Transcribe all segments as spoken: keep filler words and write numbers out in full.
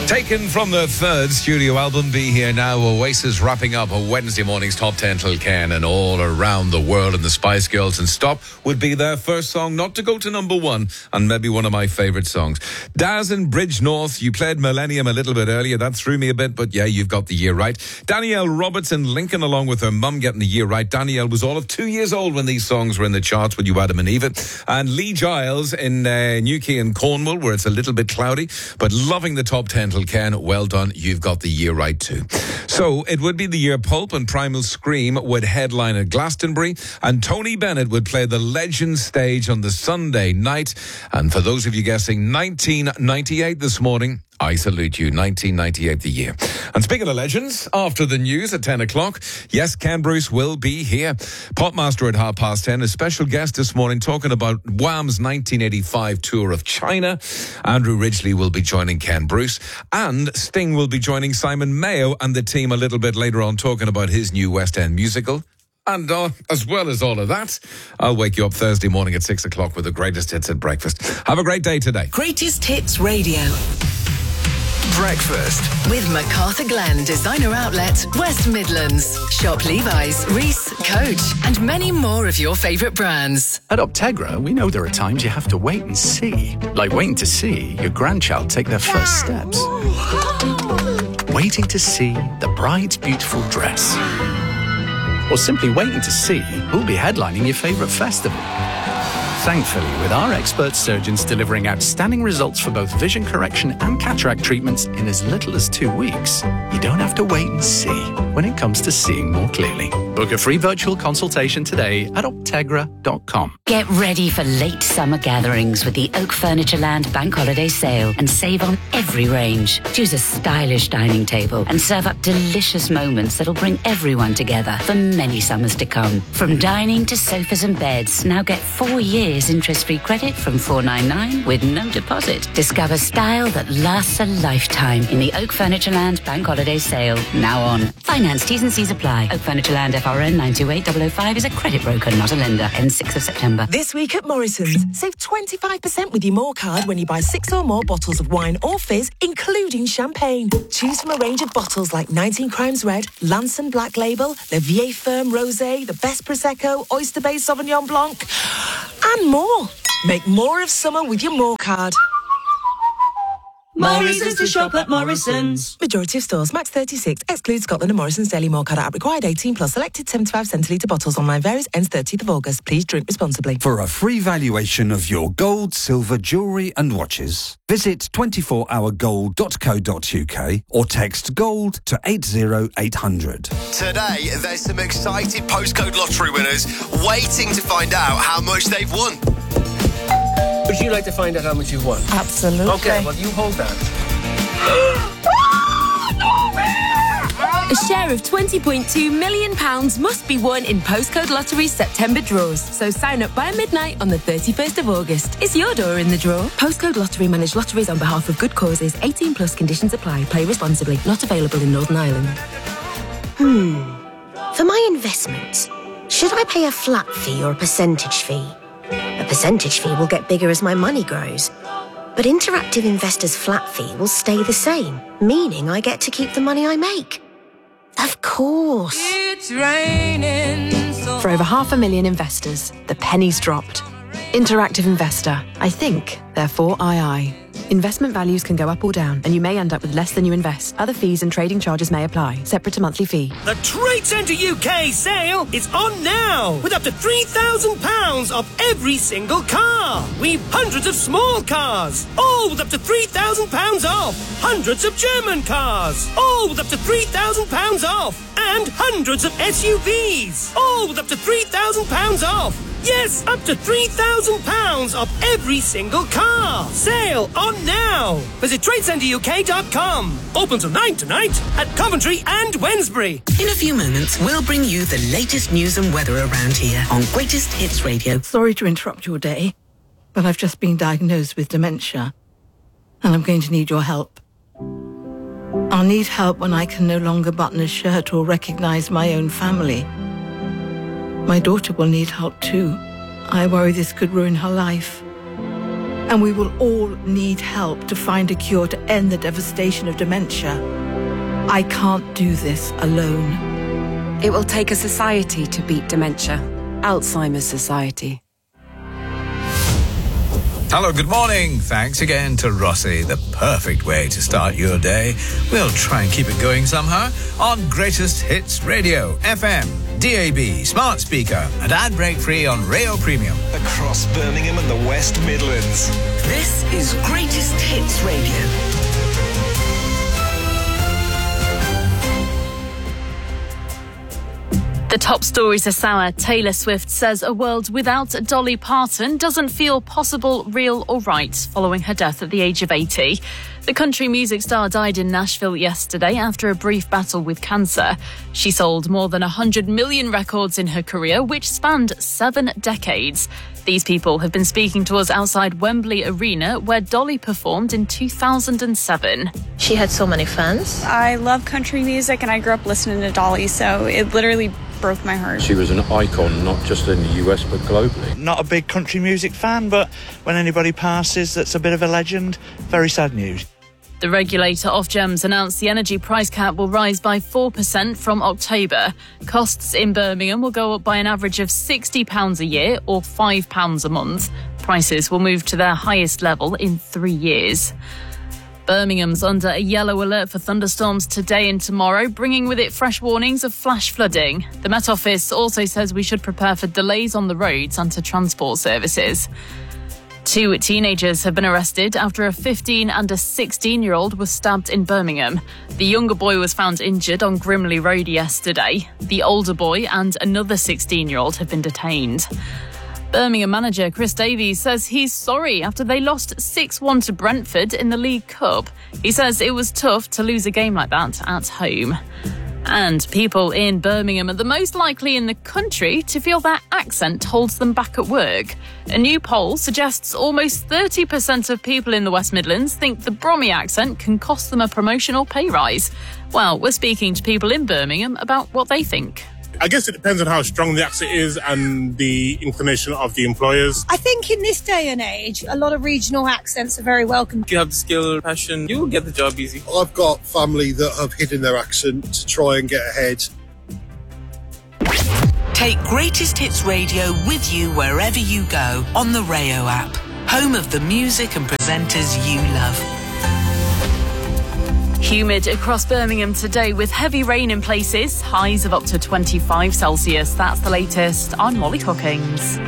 Taken from the third studio album, Be Here Now, Oasis wrapping up a Wednesday morning's top ten till Ken and all around the world, and the Spice Girls and Stop would be their first song not to go to number one, and maybe one of my favourite songs. Daz and Bridge North, you played Millennium a little bit earlier, that threw me a bit, but yeah, you've got the year right. Danielle Robertson, Lincoln, along with her mum, getting the year right. Danielle was all of two years old when these songs were in the charts with You Adam and Eva. And Lee Giles in uh, Newquay and Cornwall, where it's a little bit cloudy, but loving the top ten till Ken. Well done, you've got the year right too. So it would be the year Pulp and Primal Scream would headline at Glastonbury, and Tony Bennett would play the Legends stage on the Sunday night. And for those of you guessing nineteen ninety-eight this morning, I salute you. nineteen ninety-eight the year. And speaking of legends, after the news at ten o'clock, yes, Ken Bruce will be here. Popmaster at half past ten, a special guest this morning talking about Wham's nineteen eighty-five tour of China. Andrew Ridgeley will be joining Ken Bruce, and Sting will be joining Simon Mayo and the team a little bit later on talking about his new West End musical. And uh, as well as all of that, I'll wake you up Thursday morning at six o'clock with the greatest hits at breakfast. Have a great day today. Greatest Hits Radio. Breakfast with MacArthur Glen Designer Outlet, West Midlands. Shop Levi's, Reese, Coach, and many more of your favourite brands. At Optegra, we know there are times you have to wait and see. Like waiting to see your grandchild take their first steps. Waiting to see the bride's beautiful dress. Or simply waiting to see who'll be headlining your favourite festival. Thankfully, with our expert surgeons delivering outstanding results for both vision correction and cataract treatments in as little as two weeks, you don't have to wait and see when it comes to seeing more clearly. Book a free virtual consultation today at optegra dot com. Get ready for late summer gatherings with the Oak Furniture Land Bank Holiday Sale and save on every range. Choose a stylish dining table and serve up delicious moments that'll bring everyone together for many summers to come. From dining to sofas and beds, now get four years interest-free credit from four ninety-nine with no deposit. Discover style that lasts a lifetime in the Oak Furniture Land Bank Holiday Sale. Now on. Finance T's and C's apply. Oak Furniture Land F R N nine two eight zero zero five is a credit broker, not a lender. Ends sixth of September. This week at Morrison's, save twenty-five percent with your More card when you buy six or more bottles of wine or fizz, including champagne. Choose from a range of bottles like nineteen Crimes Red, Lanson Black Label, Le Vieille Ferme Rosé, the Best Prosecco, Oyster Bay Sauvignon Blanc, and more. Make more of summer with your More card. Morrison's to shop at Morrison's. Majority of stores, max thirty-six, excludes Scotland and Morrison's Daily More card app required eighteen plus, selected seventy-five centilitre bottles. Online varies, ends thirtieth of August. Please drink responsibly. For a free valuation of your gold, silver, jewellery and watches, visit twenty-four hour gold dot co dot uk or text GOLD to eight zero eight hundred. Today, there's some excited postcode lottery winners waiting to find out how much they've won. Would you like to find out how much you've won? Absolutely. Okay, well, you hold that. A share of twenty point two million pounds must be won in Postcode Lottery's September draws. So sign up by midnight on the thirty-first of August. Is your door in the draw? Postcode Lottery manage lotteries on behalf of good causes. eighteen plus conditions apply. Play responsibly. Not available in Northern Ireland. Hmm. For my investments, should I pay a flat fee or a percentage fee? A percentage fee will get bigger as my money grows. But Interactive Investor's flat fee will stay the same, meaning I get to keep the money I make. Of course. It's raining. So For over half a million investors, the penny's dropped. Interactive Investor. I think, therefore I I. Investment values can go up or down, and you may end up with less than you invest. Other fees and trading charges may apply. Separate to monthly fee. The Trade Centre U K sale is on now, with up to three thousand pounds off every single car. We've hundreds of small cars, all with up to three thousand pounds off. Hundreds of German cars, all with up to three thousand pounds off. And hundreds of S U Vs, all with up to three thousand pounds off. Yes, up to three thousand pounds off every single car. Sale on now. Visit trade centre U K dot com. Open till nine tonight at Coventry and Wednesbury. In a few moments, we'll bring you the latest news and weather around here on Greatest Hits Radio. Sorry to interrupt your day, but I've just been diagnosed with dementia, and I'm going to need your help. I'll need help when I can no longer button a shirt or recognise my own family. My daughter will need help too. I worry this could ruin her life. And we will all need help to find a cure to end the devastation of dementia. I can't do this alone. It will take a society to beat dementia. Alzheimer's Society. Hello, good morning. Thanks again to Rossi. The perfect way to start your day. We'll try and keep it going somehow on Greatest Hits Radio, F M, D A B, smart speaker, and ad break free on Rayo Premium. Across Birmingham and the West Midlands. This is Greatest Hits Radio. The top stories this hour. Taylor Swift says a world without Dolly Parton doesn't feel possible, real or right following her death at the age of eighty. The country music star died in Nashville yesterday after a brief battle with cancer. She sold more than one hundred million records in her career, which spanned seven decades. These people have been speaking to us outside Wembley Arena, where Dolly performed in two thousand seven. She had so many fans. I love country music and I grew up listening to Dolly, so it literally broke my heart. She was an icon, not just in the U S, but globally. Not a big country music fan, but when anybody passes that's a bit of a legend, very sad news. The regulator Ofgems announced the energy price cap will rise by four percent from October. Costs in Birmingham will go up by an average of sixty pounds a year or five pounds a month. Prices will move to their highest level in three years. Birmingham's under a yellow alert for thunderstorms today and tomorrow, bringing with it fresh warnings of flash flooding. The Met Office also says we should prepare for delays on the roads and to transport services. Two teenagers have been arrested after a fifteen and a sixteen-year-old were stabbed in Birmingham. The younger boy was found injured on Grimley Road yesterday. The older boy and another sixteen-year-old have been detained. Birmingham manager Chris Davies says he's sorry after they lost six one to Brentford in the League Cup. He says it was tough to lose a game like that at home. And people in Birmingham are the most likely in the country to feel their accent holds them back at work. A new poll suggests almost thirty percent of people in the West Midlands think the Brommy accent can cost them a promotion or pay rise. Well, we're speaking to people in Birmingham about what they think. I guess it depends on how strong the accent is and the inclination of the employers. I think in this day and age, a lot of regional accents are very welcome. If you have the skill, passion, you will get the job easy. I've got family that have hidden their accent to try and get ahead. Take Greatest Hits Radio with you wherever you go on the Rayo app. Home of the music and presenters you love. Humid across Birmingham today with heavy rain in places, highs of up to twenty-five Celsius. That's the latest. I'm Molly Hookings.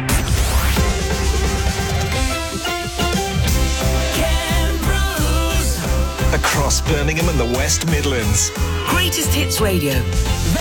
Across Birmingham and the West Midlands. Greatest Hits Radio.